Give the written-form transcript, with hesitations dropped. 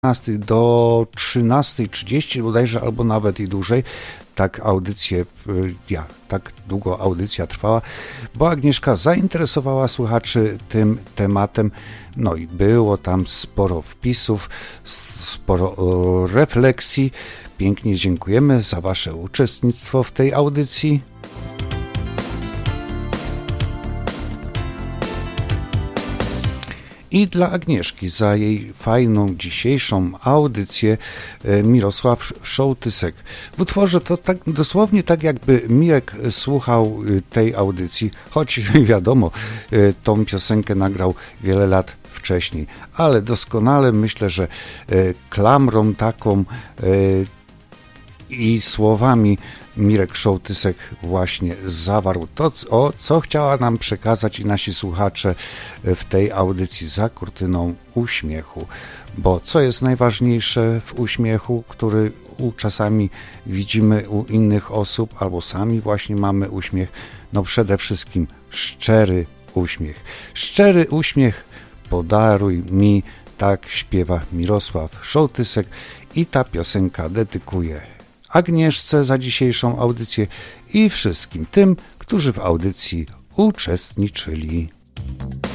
do 13:30 bodajże, albo nawet i dłużej. Tak długo audycja trwała, bo Agnieszka zainteresowała słuchaczy tym tematem, no i było tam sporo wpisów, sporo refleksji. Pięknie dziękujemy za Wasze uczestnictwo w tej audycji. I dla Agnieszki za jej fajną dzisiejszą audycję Mirosław Szołtysek. W utworze to tak dosłownie tak, jakby Mirek słuchał tej audycji, choć wiadomo, tą piosenkę nagrał wiele lat wcześniej, ale doskonale myślę, że klamrą taką i słowami Mirek Szołtysek właśnie zawarł to, co chciała nam przekazać i nasi słuchacze w tej audycji Za kurtyną uśmiechu. Bo co jest najważniejsze w uśmiechu, który czasami widzimy u innych osób, albo sami właśnie mamy uśmiech? No przede wszystkim szczery uśmiech. Szczery uśmiech podaruj mi, tak śpiewa Mirosław Szołtysek i ta piosenka dedykuje Agnieszce za dzisiejszą audycję i wszystkim tym, którzy w audycji uczestniczyli.